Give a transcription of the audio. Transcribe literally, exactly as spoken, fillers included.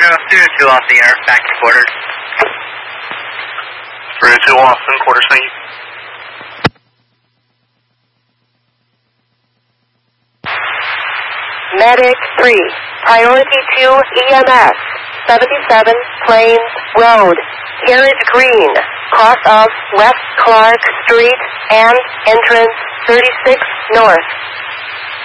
Chicago, three oh two off the air, back to quarters. three oh two Austin, quarters, thank you. Medic three, priority two E M S, seventy-seven Plains Road, Carriage Green, cross of West Clark Street and entrance thirty-six North.